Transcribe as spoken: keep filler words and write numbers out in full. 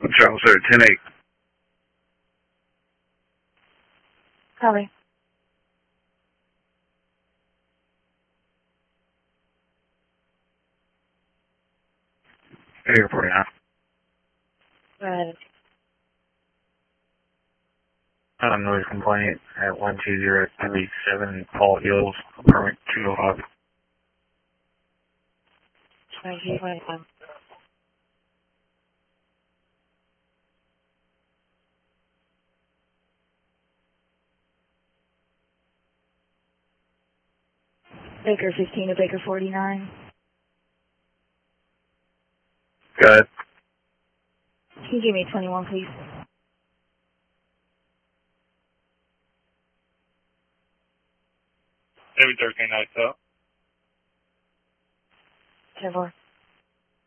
Travel sir, ten eight. Copy. Area forty-nine. Go ahead. Uh, noise complaint at one two zero three seven Paul Hills, apartment two oh five. twenty-two twenty-five. Baker fifteen to Baker forty-nine. Go ahead. Can you give me twenty-one, please? Every thirteen nights up. ten four.